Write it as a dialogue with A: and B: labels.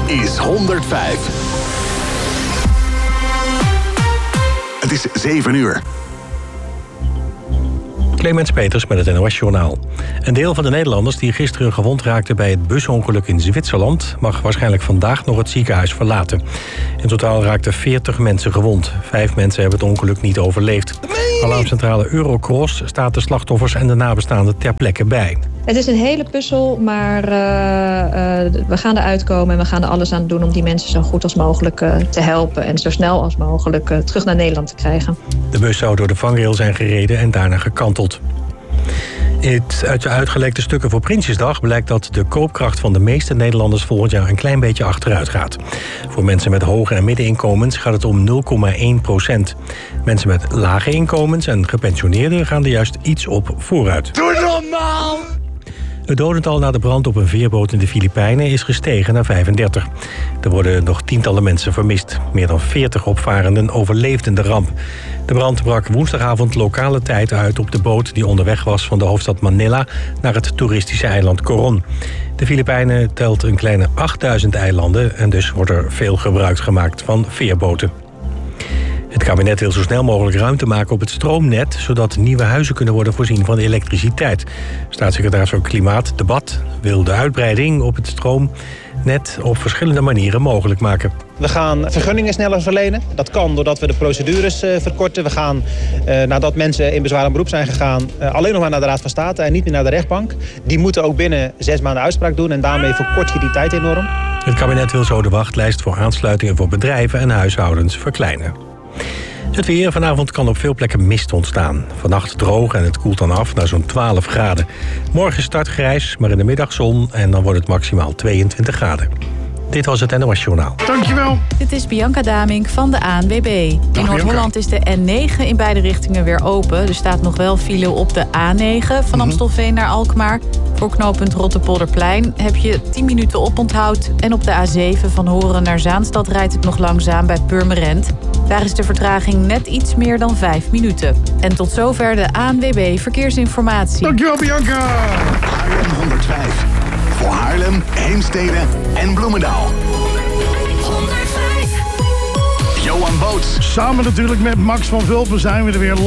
A: is 105. Het is 7 uur.
B: Clemens Peters met het NOS-journaal. Een deel van de Nederlanders die gisteren gewond raakten bij het busongeluk in Zwitserland mag waarschijnlijk vandaag nog het ziekenhuis verlaten. In totaal raakten 40 mensen gewond. 5 mensen hebben het ongeluk niet overleefd. Alarmcentrale Eurocross staat de slachtoffers en de nabestaanden ter plekke bij.
C: Het is een hele puzzel, maar we gaan eruit komen en we gaan er alles aan doen om die mensen zo goed als mogelijk te helpen en zo snel als mogelijk terug naar Nederland te krijgen.
B: De bus zou door de vangrail zijn gereden en daarna gekanteld. Uit de uitgelekte stukken voor Prinsjesdag blijkt dat de koopkracht van de meeste Nederlanders volgend jaar een klein beetje achteruit gaat. Voor mensen met hoge en middeninkomens gaat het om 0,1%. Mensen met lage inkomens en gepensioneerden gaan er juist iets op vooruit.
A: Doe normaal!
B: Het dodental na de brand op een veerboot in de Filipijnen is gestegen naar 35. Er worden nog tientallen mensen vermist. Meer dan 40 opvarenden overleefden de ramp. De brand brak woensdagavond lokale tijd uit op de boot die onderweg was van de hoofdstad Manila naar het toeristische eiland Coron. De Filipijnen telt een kleine 8000 eilanden en dus wordt er veel gebruik gemaakt van veerboten. Het kabinet wil zo snel mogelijk ruimte maken op het stroomnet, zodat nieuwe huizen kunnen worden voorzien van elektriciteit. Staatssecretaris van Klimaat, Debat, wil de uitbreiding op het stroomnet op verschillende manieren mogelijk maken.
D: We gaan vergunningen sneller verlenen. Dat kan doordat we de procedures verkorten. We gaan, nadat mensen in bezwaar en beroep zijn gegaan, alleen nog maar naar de Raad van State en niet meer naar de rechtbank. Die moeten ook binnen 6 maanden uitspraak doen en daarmee verkort je die tijd enorm.
B: Het kabinet wil zo de wachtlijst voor aansluitingen voor bedrijven en huishoudens verkleinen. Het weer. Vanavond kan op veel plekken mist ontstaan. Vannacht droog en het koelt dan af naar zo'n 12 graden. Morgen start grijs, maar in de middag zon en dan wordt het maximaal 22 graden. Dit was het NOS Journaal.
E: Dankjewel.
F: Dit is Bianca Damink van de ANWB. In Noord-Holland is de N9 in beide richtingen weer open. Er staat nog wel file op de A9 van Amstelveen naar Alkmaar. Voor knooppunt Rotterpolderplein heb je 10 minuten oponthoud. En op de A7 van Horen naar Zaanstad rijdt het nog langzaam bij Purmerend. Daar is de vertraging net iets meer dan 5 minuten. En tot zover de ANWB Verkeersinformatie.
E: Dankjewel, Bianca.
A: Haarlem 105. Voor Haarlem, Heemstede en Bloemendaal. 105. Johan Boots.
E: Samen natuurlijk met Max van Vulpen zijn we er weer